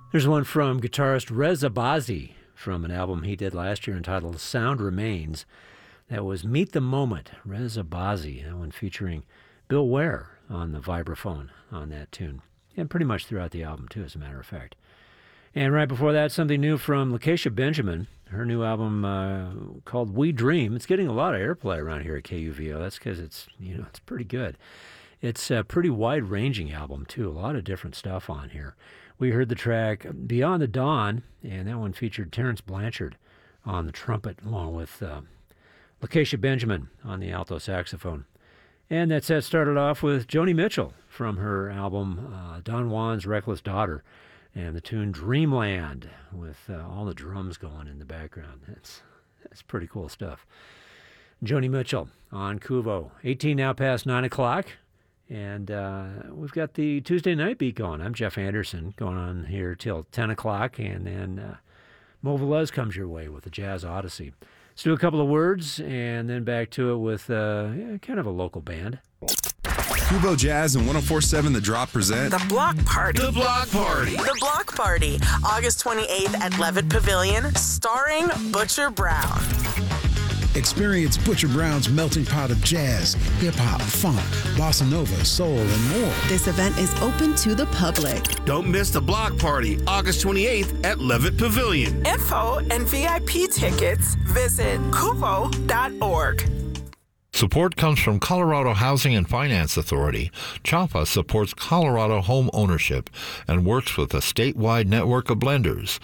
There's one from guitarist Reza Bazzi from an album he did last year entitled Sound Remains. That was Meet the Moment, Reza Bazzi, that one featuring Bill Ware on the vibraphone on that tune. And pretty much throughout the album, too, as a matter of fact. And right before that, something new from Lakeisha Benjamin, her new album called We Dream. It's getting a lot of airplay around here at KUVO. That's because it's pretty good. It's a pretty wide-ranging album, too. A lot of different stuff on here. We heard the track Beyond the Dawn, and that one featured Terrence Blanchard on the trumpet, along with Lakeisha Benjamin on the alto saxophone. And that set started off with Joni Mitchell from her album Don Juan's Reckless Daughter, and the tune Dreamland with all the drums going in the background. That's pretty cool stuff. Joni Mitchell on KUVO. 18 now past 9 o'clock. And we've got the Tuesday Night Beat going. I'm Jeff Anderson, going on here till 10 o'clock, and then Mo Velez comes your way with the Jazz Odyssey. Let's do a couple of words, and then back to it with kind of a local band. KUVO Jazz and 104.7 The Drop present The Block Party. The Block Party. The Block Party, August 28th at Levitt Pavilion, starring Butcher Brown. Experience Butcher Brown's melting pot of jazz, hip-hop, funk, bossa nova, soul, and more. This event is open to the public. Don't miss the Block Party, August 28th at Levitt Pavilion. Info and VIP tickets, visit kuvo.org. Support comes from Colorado Housing and Finance Authority. CHAPA supports Colorado home ownership and works with a statewide network of lenders.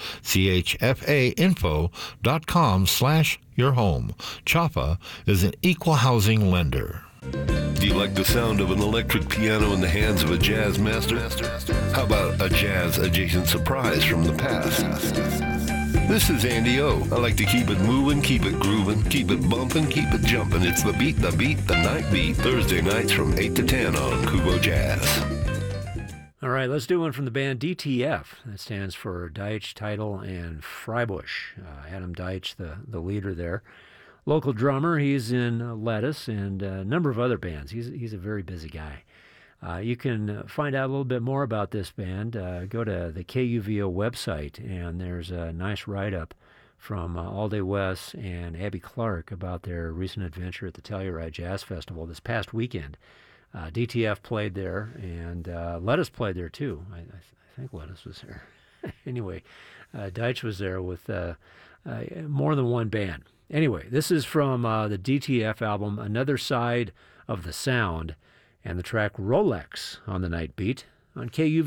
chfainfo.com/yourhome. CHAPA is an equal housing lender. Do you like the sound of an electric piano in the hands of a jazz master? How about a jazz-adjacent surprise from the past? This is Andy O. I like to keep it moving, keep it grooving, keep it bumping, keep it jumping. It's the night beat, Thursday nights from 8 to 10 on KUVO Jazz. All right, let's do one from the band DTF. That stands for Deitch, Title, and Freibusch. Adam Deitch, the leader there. Local drummer, he's in Lettuce and a number of other bands. He's a very busy guy. You can find out a little bit more about this band. Go to the KUVO website, and there's a nice write-up from All Day Wes and Abby Clark about their recent adventure at the Telluride Jazz Festival this past weekend. DTF played there, and Lettuce played there too. I think Lettuce was there. Anyway, Deitch was there with more than one band. Anyway, this is from the DTF album, Another Side of the Sound, and the track Rolex on the Night Beat on KUVO.